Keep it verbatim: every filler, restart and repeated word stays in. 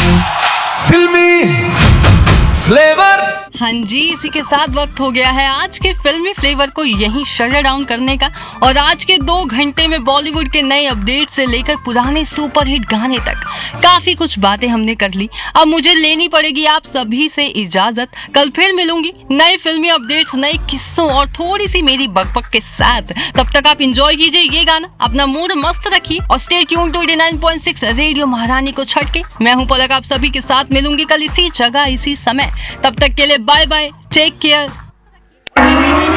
फिल्मी फ्लेवर। हाँ जी, इसी के साथ वक्त हो गया है आज के फिल्मी फ्लेवर को यहीं शट डाउन करने का। और आज के दो घंटे में बॉलीवुड के नए अपडेट से लेकर पुराने सुपरहिट गाने तक काफी कुछ बातें हमने कर ली। अब मुझे लेनी पड़ेगी आप सभी से इजाजत। कल फिर मिलूंगी नए फिल्मी अपडेट्स, नए किस्सों और थोड़ी सी मेरी बकबक के साथ। तब तक आप एंजॉय कीजिए ये गाना, अपना मूड मस्त रखिए और stay tune to eighty nine point six radio महारानी को छट के। मैं हूं पलक, आप सभी के साथ मिलूंगी कल इसी जगह इसी समय। तब तक के लिए बाय बाय, टेक केयर।